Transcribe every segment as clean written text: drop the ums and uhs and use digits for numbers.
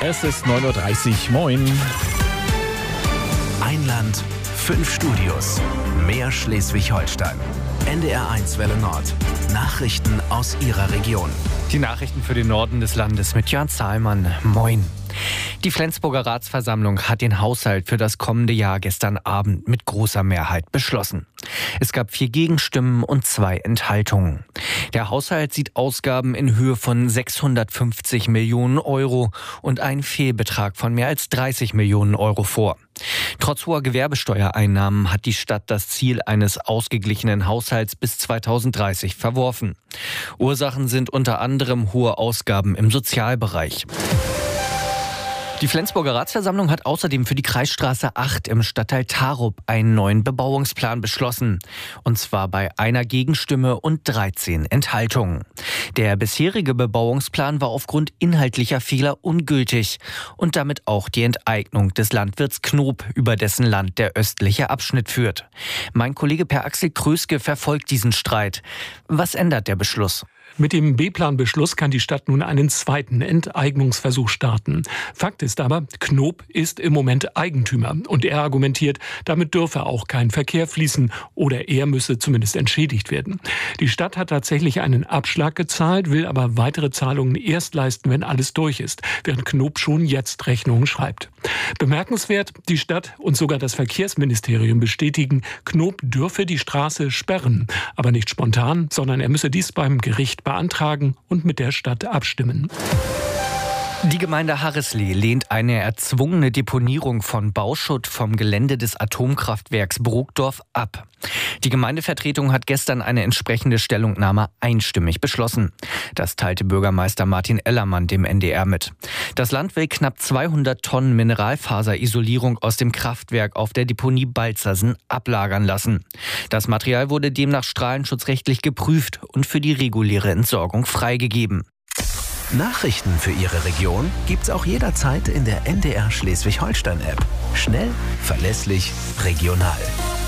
Es ist 9:30 Uhr. Moin. Ein Land, 5 Studios. Mehr Schleswig-Holstein. NDR1 Welle Nord. Nachrichten aus Ihrer Region. Die Nachrichten für den Norden des Landes mit Jörn Zahlmann. Moin. Die Flensburger Ratsversammlung hat den Haushalt für das kommende Jahr gestern Abend mit großer Mehrheit beschlossen. Es gab 4 Gegenstimmen und 2 Enthaltungen. Der Haushalt sieht Ausgaben in Höhe von 650 Millionen Euro und einen Fehlbetrag von mehr als 30 Millionen Euro vor. Trotz hoher Gewerbesteuereinnahmen hat die Stadt das Ziel eines ausgeglichenen Haushalts bis 2030 verworfen. Ursachen sind unter anderem hohe Ausgaben im Sozialbereich. Die Flensburger Ratsversammlung hat außerdem für die Kreisstraße 8 im Stadtteil Tarup einen neuen Bebauungsplan beschlossen. Und zwar bei einer Gegenstimme und 13 Enthaltungen. Der bisherige Bebauungsplan war aufgrund inhaltlicher Fehler ungültig und damit auch die Enteignung des Landwirts Knob, über dessen Land der östliche Abschnitt führt. Mein Kollege Per Axel Kröske verfolgt diesen Streit. Was ändert der Beschluss? Mit dem B-Plan-Beschluss kann die Stadt nun einen zweiten Enteignungsversuch starten. Fakt ist aber, Knob ist im Moment Eigentümer und er argumentiert, damit dürfe auch kein Verkehr fließen oder er müsse zumindest entschädigt werden. Die Stadt hat tatsächlich einen Abschlag gezahlt, will aber weitere Zahlungen erst leisten, wenn alles durch ist, während Knob schon jetzt Rechnungen schreibt. Bemerkenswert, die Stadt und sogar das Verkehrsministerium bestätigen, Knob dürfe die Straße sperren, aber nicht spontan, sondern er müsse dies beim Gericht beantragen und mit der Stadt abstimmen. Die Gemeinde Harreslee lehnt eine erzwungene Deponierung von Bauschutt vom Gelände des Atomkraftwerks Brokdorf ab. Die Gemeindevertretung hat gestern eine entsprechende Stellungnahme einstimmig beschlossen. Das teilte Bürgermeister Martin Ellermann dem NDR mit. Das Land will knapp 200 Tonnen Mineralfaserisolierung aus dem Kraftwerk auf der Deponie Balzersen ablagern lassen. Das Material wurde demnach strahlenschutzrechtlich geprüft und für die reguläre Entsorgung freigegeben. Nachrichten für Ihre Region gibt's auch jederzeit in der NDR Schleswig-Holstein-App. Schnell, verlässlich, regional.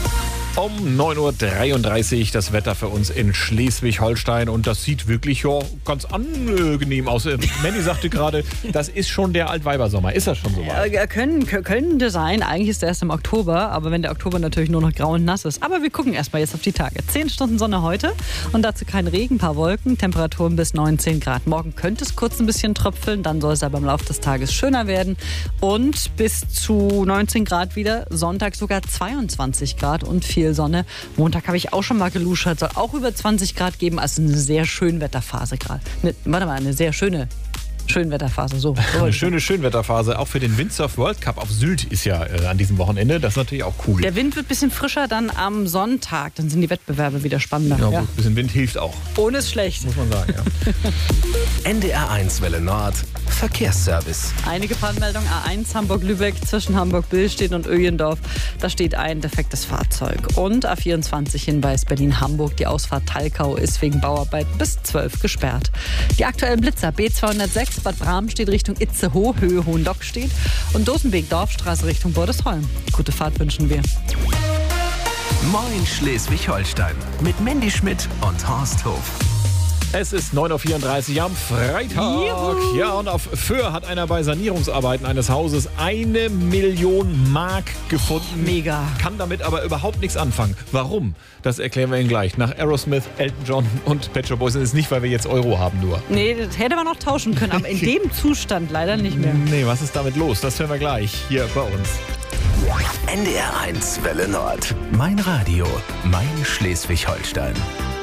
Um 9:33 Uhr das Wetter für uns in Schleswig-Holstein und das sieht wirklich ganz angenehm aus. Mandy sagte gerade, das ist schon der Altweibersommer. Ist das schon so weit? Ja, könnte sein. Eigentlich ist der erst im Oktober, aber wenn der Oktober natürlich nur noch grau und nass ist. Aber wir gucken erstmal jetzt auf die Tage. 10 Stunden Sonne heute und dazu kein Regen, ein paar Wolken, Temperaturen bis 19 Grad. Morgen könnte es kurz ein bisschen tröpfeln, dann soll es aber im Laufe des Tages schöner werden und bis zu 19 Grad wieder. Sonntag sogar 22 Grad und viel Sonne. Montag habe ich auch schon mal geluschert, soll auch über 20 Grad geben, also eine sehr schöne Wetterphase gerade. Eine sehr schöne Schönwetterphase. So. Eine schöne Schönwetterphase. Auch für den Windsurf World Cup auf Sylt ist ja an diesem Wochenende. Das ist natürlich auch cool. Der Wind wird ein bisschen frischer dann am Sonntag. Dann sind die Wettbewerbe wieder spannender. Ja, gut, ein bisschen Wind hilft auch. Ohne ist schlecht. Muss man sagen, ja. NDR1 Welle Nord. Verkehrsservice. Einige Fahranmeldungen. A1 Hamburg-Lübeck zwischen Hamburg-Billstedt und Öjendorf. Da steht ein defektes Fahrzeug. Und A24 Hinweis Berlin-Hamburg. Die Ausfahrt Talkau ist wegen Bauarbeiten bis 12 gesperrt. Die aktuellen Blitzer B206 Bad Bramstedt Richtung Itzehoe, Höhe Hohenlockstedt und Dosenweg Dorfstraße Richtung Bordesholm. Gute Fahrt wünschen wir. Moin Schleswig-Holstein mit Mandy Schmidt und Horst Hof. Es ist 9:34 Uhr am Freitag. Juhu. Ja, und auf Föhr hat einer bei Sanierungsarbeiten eines Hauses 1 Million Mark gefunden. Mega. Kann damit aber überhaupt nichts anfangen. Warum? Das erklären wir Ihnen gleich. Nach Aerosmith, Elton John und Pet Shop Boys. Das ist nicht, weil wir jetzt Euro haben nur. Nee, das hätte man noch tauschen können, aber in dem Zustand leider nicht mehr. Nee, was ist damit los? Das hören wir gleich hier bei uns. NDR1 Welle Nord. Mein Radio, mein Schleswig-Holstein.